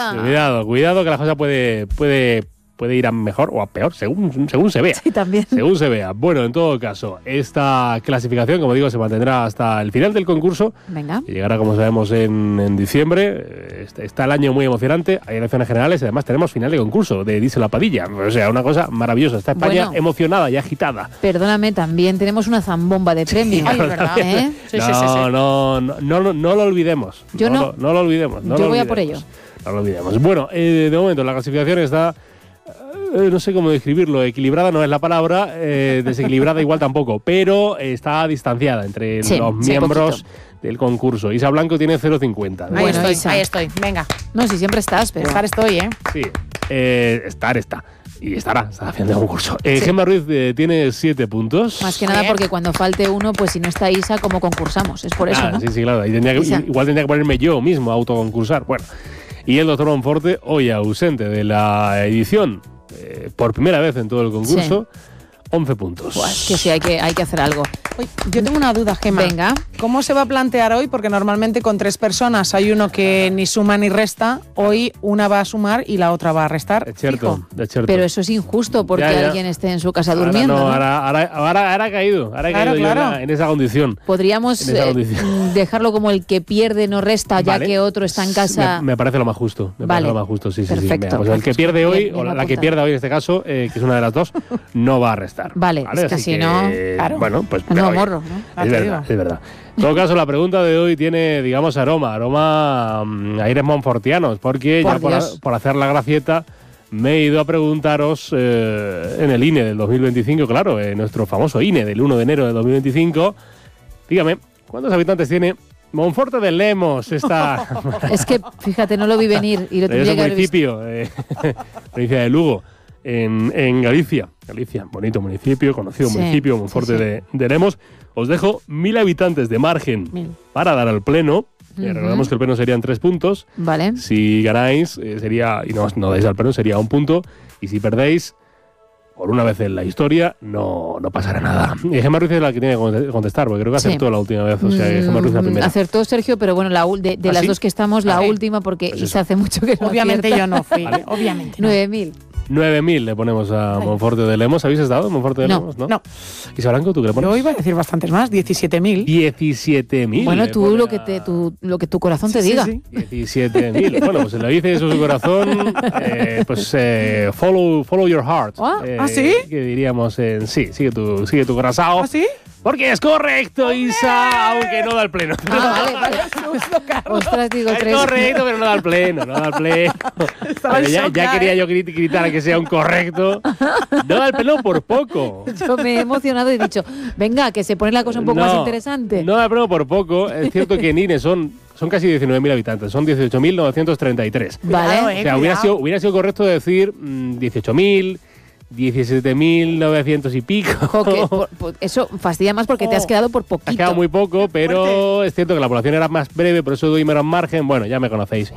Cuidado que la cosa puede ir a mejor o a peor, según se vea. Sí, también. Según se vea. Bueno, en todo caso, esta clasificación, como digo, se mantendrá hasta el final del concurso. Venga. Que llegará, como sabemos, en diciembre. Está el año muy emocionante. Hay elecciones generales y además tenemos final de concurso de Díselo a Padilla. O sea, una cosa maravillosa. Está España emocionada y agitada. Perdóname, también tenemos una zambomba de premio. Ay, ¿verdad? Sí. No lo olvidemos. No lo olvidemos. Yo voy a por ello. No lo olvidemos. Bueno, de momento la clasificación está... no sé cómo describirlo, equilibrada no es la palabra, desequilibrada igual tampoco, pero está distanciada entre los miembros del concurso. Isa Blanco tiene 0,50. Ahí estoy, venga. No, si siempre estás, pero... Estar estoy, ¿eh? Sí, está. Y estará al final del concurso. Gemma Ruiz tiene 7 puntos. Más que nada porque cuando falte uno, pues si no está Isa, ¿cómo concursamos? Es por eso, ¿no? Sí, claro. Igual tendría que ponerme yo mismo a autoconcursar. Bueno, y el doctor Monforte, hoy ausente de la edición, por primera vez en todo el concurso, 11 puntos. Pues que sí, hay que hacer algo. Oye, yo tengo una duda, Gemma. Venga. ¿Cómo se va a plantear hoy? Porque normalmente con 3 personas hay uno que ni suma ni resta. Hoy una va a sumar y la otra va a restar. Es cierto. Pero eso es injusto porque alguien esté en su casa durmiendo. Ahora ha caído. Claro. Yo en esa condición. Podríamos dejarlo como el que pierde no resta, ya que otro está en casa. Me parece lo más justo. Sí. Perfecto. Pues el que pierde hoy, o la que pierda hoy en este caso, que es una de las dos, no va a restar. Vale, es que si no... Claro. Bueno, pues... No, morro, ¿no? Es verdad. En todo caso, la pregunta de hoy tiene, digamos, aroma aires monfortianos, porque por hacer la gracieta me he ido a preguntaros en el INE del 2025, claro, nuestro famoso INE del 1 de enero de 2025, dígame, ¿cuántos habitantes tiene Monforte de Lemos? Es que, fíjate, no lo vi venir y lo tendría que haber visto. Provincia de Lugo. En Galicia, bonito municipio, conocido municipio, Monforte de Lemos. Os dejo 1.000 habitantes de margen para dar al pleno. Recordemos que el pleno serían 3 puntos. Vale. Si ganáis, sería, y no dais al pleno, sería 1 punto. Y si perdéis, por una vez en la historia, no pasará nada. Y Gemma Ruiz es la que tiene que contestar, porque creo que acertó la última vez. O sea, Gemma Ruiz la primera. Acertó Sergio, pero bueno, de las dos que estamos, la última, porque pues se hace mucho que no obviamente acierta. Yo no fui, obviamente. 9.000. 9.000 le ponemos a Monforte de Lemos. ¿Habéis estado en Monforte de Lemos? No. Isa Blanco, ¿tú qué le pones? Yo iba a decir bastantes más, 17.000. 17.000. Bueno, tú lo que tu corazón te diga. Sí. 17.000. Bueno, pues se lo dice eso su corazón. Follow your heart. ¿Sí? Que diríamos sigue tu corazón. ¿Ah, sí? Porque es correcto, Isa, aunque no da el pleno. Vale. Ostras, digo 3. Es correcto, pero no da el pleno. Ya quería yo gritar a que sea un correcto. No da el pleno por poco. Yo me he emocionado y he dicho, venga, que se pone la cosa un poco más interesante. No da el pleno por poco. Es cierto que en INE son casi 19.000 habitantes, son 18.933. Vale. O sea, hubiera sido correcto decir 18.000... 17.900 y pico. Eso fastidia más porque te has quedado por poquito. Has quedado muy poco, pero es cierto que la población era más breve, por eso doy menos margen. Bueno, ya me conocéis.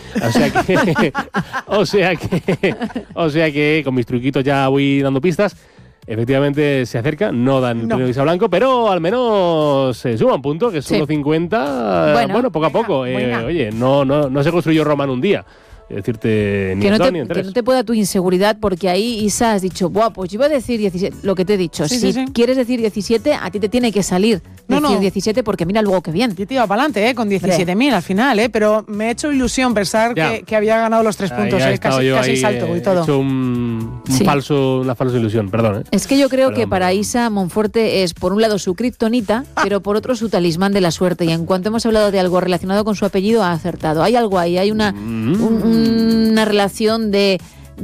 O sea que con mis truquitos ya voy dando pistas. Efectivamente se acerca, no dan el premio Isa Blanco, pero al menos se suma un punto, que es 1,50. Bueno, poco a poco. Oye, no se construyó Roma en un día. Decirte ni que en 3. no te pueda tu inseguridad, porque ahí, Isa, has dicho, pues yo iba a decir 17, lo que te he dicho. Si quieres decir 17, a ti te tiene que salir decir 17, porque mira luego qué bien. Yo te iba para adelante, con 17.000 al final, pero me he hecho ilusión pensar que había ganado los 3 puntos, casi salto y todo. He hecho una falsa ilusión, perdón. Es que yo creo que para Isa Monforte es, por un lado, su kriptonita, pero por otro, su talismán de la suerte. Y en cuanto hemos hablado de algo relacionado con su apellido, ha acertado. Hay algo ahí, hay una relación de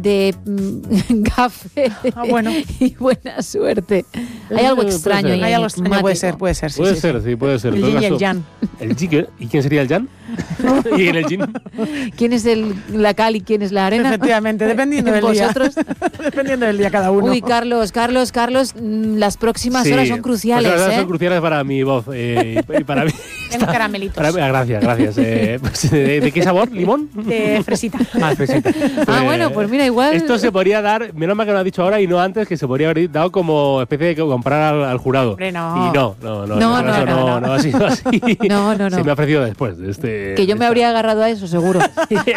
gafe y buena suerte. Hay algo extraño. Hay algo extraño, puede ser. Puede ser. El yin y el yang. ¿El yin? ¿Y quién sería el yang? ¿Y en el yin? ¿Quién es la cal y quién es la arena? Efectivamente, dependiendo del día. Dependiendo del día cada uno. Uy, Carlos, las próximas horas son cruciales. Las horas son cruciales para mi voz y para mí. Tengo caramelitos. Gracias. ¿De qué sabor? ¿Limón? De fresita. Fresita. Bueno, pues mira, igual... Esto se podría dar, menos mal que lo has dicho ahora y no antes, que se podría haber dado como especie de comprar al jurado. Hombre, no. Y no ha sido así. No. Se me ha ofrecido después de este... Que yo me habría agarrado a eso, seguro.